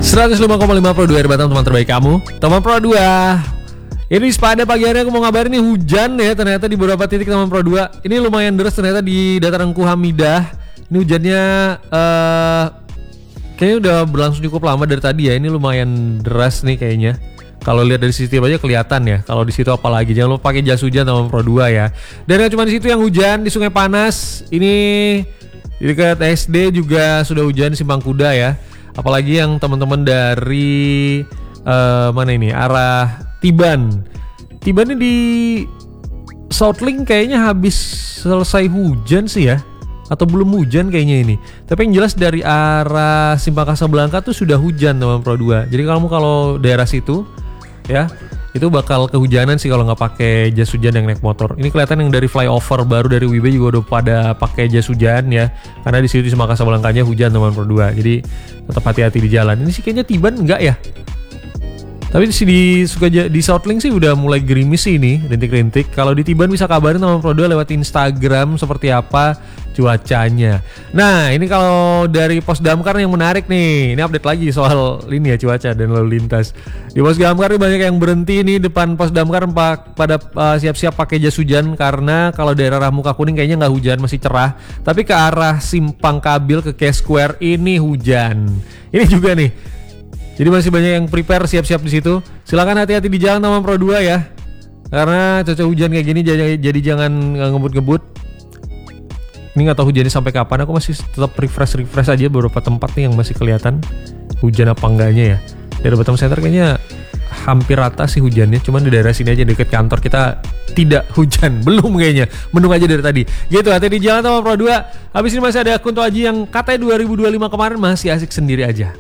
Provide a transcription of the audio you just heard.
105,5 Pro 2 Batam, teman terbaik kamu. Teman Pro 2. Ini pada pagi hari aku mau ngabarin nih hujan ya ternyata di beberapa titik teman Pro 2. Ini lumayan deras ternyata di dataran Hamidah. Ini hujannya kayaknya udah berlangsung cukup lama dari tadi ya. Ini lumayan deras nih kayaknya. Kalau lihat dari CCTV aja kelihatan ya. Kalau di situ apalagi, jangan lupa pakai jas hujan teman Pro 2 ya. Dan gak cuma di situ yang hujan, di Sungai Panas ini di dekat SD juga sudah hujan, Simpang Kuda ya. Apalagi yang teman-teman dari mana ini, arah Tiban ini di Southlink kayaknya habis selesai hujan sih ya, atau belum hujan kayaknya ini. Tapi yang jelas dari arah Simpang Kasablanka tuh sudah hujan teman Pro 2. Jadi kalau daerah situ ya, itu bakal kehujanan sih kalau nggak pakai jas hujan yang naik motor. Ini kelihatan yang dari flyover baru dari WIB juga udah pada pakai jas hujan ya, karena di situ di Simpang Kasablankanya hujan teman Pro 2. Jadi tetap hati-hati di jalan. Ini sih kayaknya Tiban enggak ya. Tapi di Southlink sih udah mulai gerimis sih ini, rintik-rintik. Kalau di Tiban bisa kabarin teman Pro 2 lewat Instagram seperti apa cuacanya. Nah, ini kalau dari Pos Damkar yang menarik nih. Ini update lagi soal ini ya, cuaca dan lalu lintas. Di Pos Damkar banyak yang berhenti nih depan Pos Damkar pada siap-siap pakai jas hujan, karena kalau daerah Muka Kuning kayaknya nggak hujan, masih cerah. Tapi ke arah Simpang Kabil ke K Square ini hujan. Ini juga nih. Jadi masih banyak yang prepare siap-siap di situ. Silakan hati-hati di jalan teman Pro 2 ya. Karena cuaca hujan kayak gini jadi jangan ngebut-ngebut. Ini nggak tahu hujannya sampai kapan. Aku masih tetap refresh aja beberapa tempat nih yang masih kelihatan hujan apa enggaknya ya. Dari Batam Center kayaknya hampir rata sih hujannya. Cuman di daerah sini aja dekat kantor kita tidak hujan, belum kayaknya. Mendung aja dari tadi. Gitu, hati di jalan teman Pro 2. Habis ini masih ada Kunto Aji yang katanya 2025 kemarin masih asik sendiri aja.